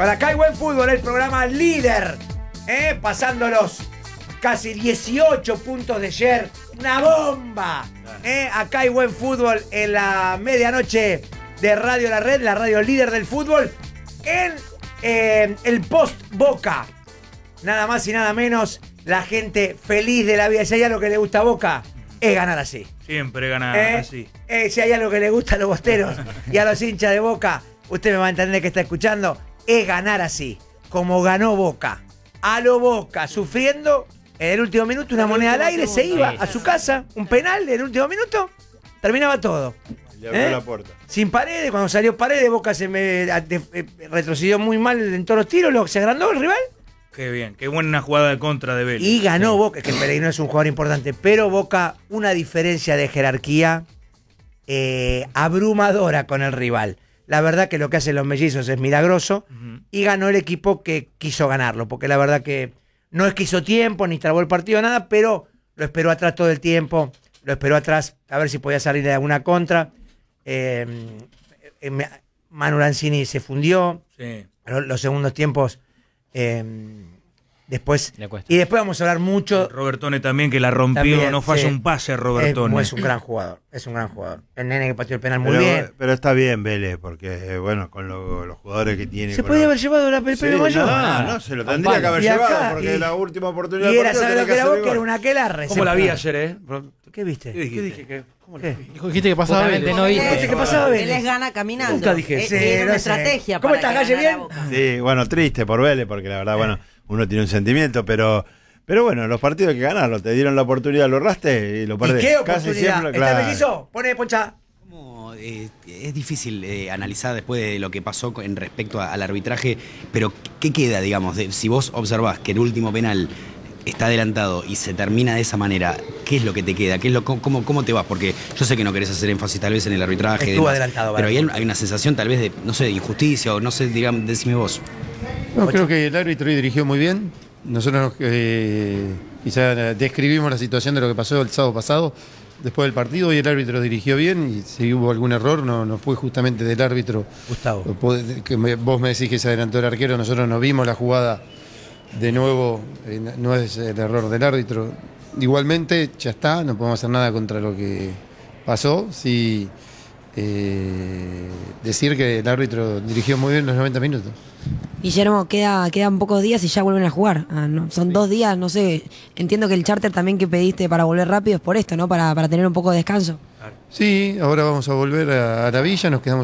Para Acá hay buen fútbol, el programa líder, pasando los casi 18 puntos de ayer. ¡Una bomba! Acá hay buen fútbol en la medianoche de Radio La Red, la radio líder del fútbol, en el post Boca. Nada más y nada menos, la gente feliz de la vida. Si hay algo que le gusta a Boca, es ganar así. Siempre ganar así. Si hay algo que le gusta a los bosteros y a los hinchas de Boca, usted me va a entender que está escuchando, es ganar así, como ganó Boca. A lo Boca, sufriendo en el último minuto, una moneda al aire, se iba a su casa, un penal en el último minuto, terminaba todo. Le abrió la puerta. Sin Paredes, cuando salió Paredes, Boca retrocedió muy mal en todos los tiros, se agrandó el rival. Qué bien, qué buena jugada de contra de Vélez. Y ganó Boca, es que Pellegrino es un jugador importante, pero Boca, una diferencia de jerarquía abrumadora con el rival. La verdad que lo que hacen los mellizos es milagroso, y ganó el equipo que quiso ganarlo, porque la verdad que no es que hizo tiempo, ni trabó el partido, nada, pero lo esperó atrás todo el tiempo, lo esperó atrás a ver si podía salir de alguna contra. Manu Lanzini se fundió, Sí. los segundos tiempos después, y después vamos a hablar mucho. Robertone también, que la rompió, También, no falla sí. un pase Robertone. Es un gran jugador, el nene que pateó el penal muy bien. Pero está bien Vélez, porque bueno, con los jugadores que tiene. Se podía haber llevado el premio mayor. No, se lo tendría que haber Y acá, llevado, porque la última oportunidad. Y era, del partido ¿sabes lo que tenía era vos? hacer Que era gol. una aquelarre. ¿Cómo la vi ayer, ¿Qué viste? ¿Qué dije? ¿Cómo la vi? Dijiste que pasaba Justamente Vélez. no ¿Viste viste. qué pasaba Vélez? Vélez gana caminando. Nunca dije. Tiene una no sé. estrategia ¿Cómo para estás, que Galle? ganara ¿Bien? Boca. Sí, bueno, triste por Vélez, porque la verdad, bueno, uno tiene un sentimiento, pero bueno, los partidos hay que ganarlos. Te dieron la oportunidad, lo erraste y lo ¿Y perdés. qué Casi oportunidad? siempre, ¿Está claro. mellizo? Pone Poncha. Es difícil analizar después de lo que pasó en respecto al arbitraje, pero ¿qué queda, digamos? Si vos observás que el último penal está adelantado y se termina de esa manera, ¿qué es lo que te queda? ¿Cómo te vas? Porque yo sé que no querés hacer énfasis tal vez en el arbitraje. Estuvo demás, adelantado, pero vale. hay una sensación tal vez de, no sé, de injusticia o no sé, digamos, decime vos. No, creo que el árbitro hoy dirigió muy bien. Nosotros quizá describimos la situación de lo que pasó el sábado pasado, después del partido, y el árbitro dirigió bien, y si hubo algún error no fue justamente del árbitro. Gustavo. Vos me decís que se adelantó el arquero, nosotros no vimos la jugada de nuevo, no es el error del árbitro. Igualmente, ya está, no podemos hacer nada contra lo que pasó. Sí, decir que el árbitro dirigió muy bien los 90 minutos. Guillermo, quedan pocos días y ya vuelven a jugar. Son 2 días, no sé. Entiendo que el charter también que pediste para volver rápido es por esto, ¿no? Para tener un poco de descanso. Sí, ahora vamos a volver a la villa, nos quedamos